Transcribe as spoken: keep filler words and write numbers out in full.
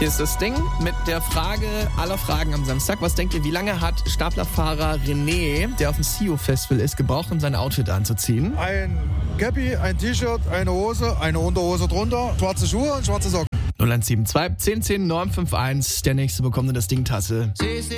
Hier ist das Ding mit der Frage aller Fragen am Samstag. Was denkt ihr, wie lange hat Staplerfahrer René, der auf dem C E O-Festival ist, gebraucht, um sein Outfit anzuziehen? Ein Cappy, ein T-Shirt, eine Hose, eine Unterhose drunter, schwarze Schuhe und schwarze Socken. null eins sieben zwei, zehn zehn neun fünf eins. Der nächste bekommt in das Ding Tasse.